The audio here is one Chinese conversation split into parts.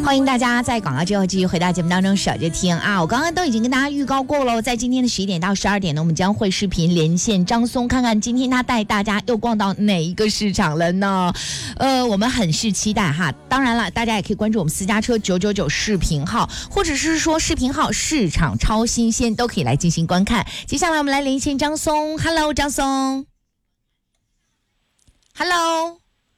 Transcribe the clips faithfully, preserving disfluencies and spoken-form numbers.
欢迎大家在广告之后继续回到节目当中守着听啊！我刚刚都已经跟大家预告过了，在今天的十一点到十二点呢，我们将会视频连线张松，看看今天他带大家又逛到哪一个市场了呢？呃，我们很是期待哈。当然了，大家也可以关注我们私家车九九九视频号，或者是说视频号市场超新鲜，都可以来进行观看。接下来我们来连线张松 ，Hello， 张松 ，Hello。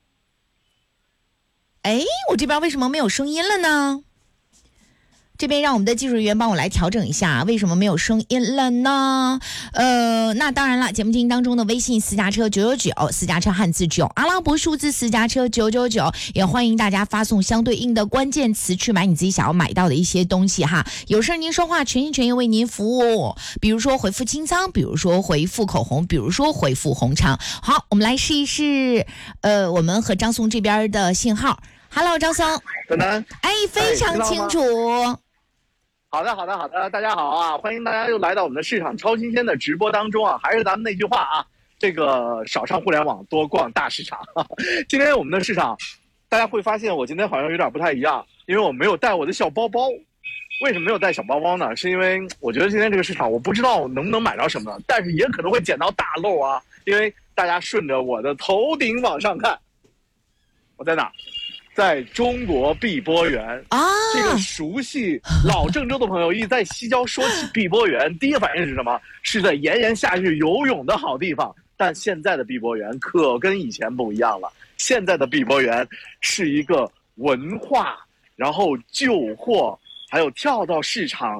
哎，我这边为什么没有声音了呢？这边让我们的技术人员帮我来调整一下，为什么没有声音了呢？呃，那当然了，节目进行当中的微信私家车九九九，私家车汉字九，阿拉伯数字私家车九九九，也欢迎大家发送相对应的关键词去买你自己想要买到的一些东西哈。有事您说话，全心全意为您服务。比如说回复清仓，比如说回复口红，比如说回复红肠。好，我们来试一试，呃，我们和张松这边的信号。Hello， 张松， 等等， 哎，非常清楚。 好的，好的，好的，大家好啊！欢迎大家又来到我们的市场超新鲜的直播当中啊！还是咱们那句话啊，这个少上互联网，多逛大市场。今天我们的市场，大家会发现我今天好像有点不太一样，因为我没有带我的小包包。为什么没有带小包包呢？是因为我觉得今天这个市场，我不知道能不能买着什么，但是也可能会捡到大漏啊！因为大家顺着我的头顶往上看，我在哪？在中国碧波园啊，这个熟悉老郑州的朋友一在西郊说起碧波园，第一反应是什么？是在炎炎夏日游泳的好地方。但现在的碧波园可跟以前不一样了，现在的碧波园是一个文化，然后旧货，还有跳蚤市场